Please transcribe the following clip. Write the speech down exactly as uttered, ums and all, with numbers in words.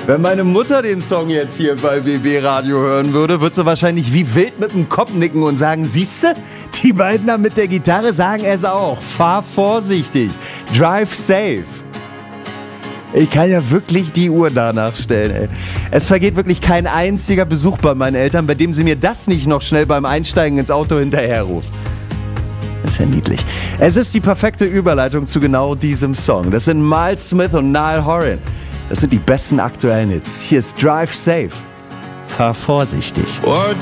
Wenn meine Mutter den Song jetzt hier bei B B Radio hören würde, würde sie wahrscheinlich wie wild mit dem Kopf nicken und sagen, siehste, die beiden da mit der Gitarre sagen es auch. Fahr vorsichtig. Drive safe. Ich kann ja wirklich die Uhr danach stellen, ey. Es vergeht wirklich kein einziger Besuch bei meinen Eltern, bei dem sie mir das nicht noch schnell beim Einsteigen ins Auto hinterherruft. Ist ja niedlich. Es ist die perfekte Überleitung zu genau diesem Song. Das sind Miles Smith und Niall Horan. Das sind die besten aktuellen Hits. Hier ist Drive Safe. Fahr vorsichtig.